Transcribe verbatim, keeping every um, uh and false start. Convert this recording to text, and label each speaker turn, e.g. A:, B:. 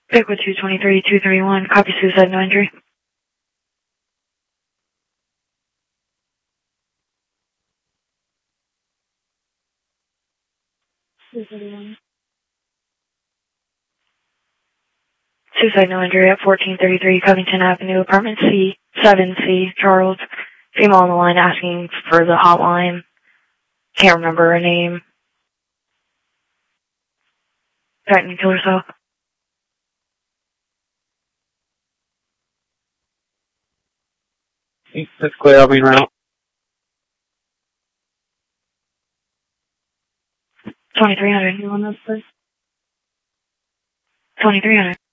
A: Pickwood two twenty-three two thirty-one, copy suicide, no injury. Suicide, no injury at fourteen thirty-three Covington Avenue, apartment C, seven C, Charles. Female on the line asking for the hotline. Can't remember her name. Threatening to kill herself.
B: That's clear, I'll be around.
A: twenty-three hundred. You want those, please? twenty-three hundred.